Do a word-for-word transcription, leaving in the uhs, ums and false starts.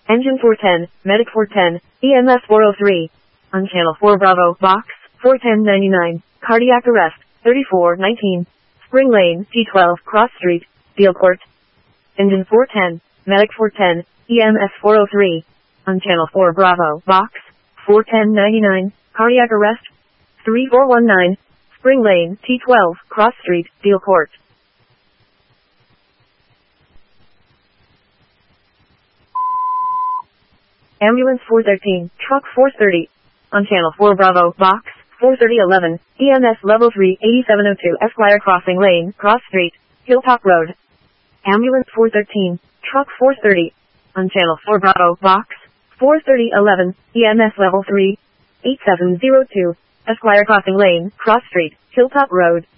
Engine four ten, Medic four ten, E M S four oh three. On channel four Bravo, box, four ten ninety-nine, cardiac arrest, thirty-four nineteen. Spring Lane, T twelve, Cross Street, Bealcourt. Engine four ten, Medic four ten, E M S four oh three. On channel four Bravo, box, four ten ninety-nine, cardiac arrest, three four one nine. Spring Lane, T twelve, Cross Street, Bealcourt. Ambulance four thirteen, Truck four thirty. On channel four Bravo, box, four thirty eleven, E M S level three, eighty-seven oh two, Esquire Crossing Lane, Cross Street, Hilltop Road. Ambulance four thirteen, Truck four thirty. On channel four Bravo, box, four thirty eleven, E M S level three, eighty-seven oh two, Esquire Crossing Lane, Cross Street, Hilltop Road.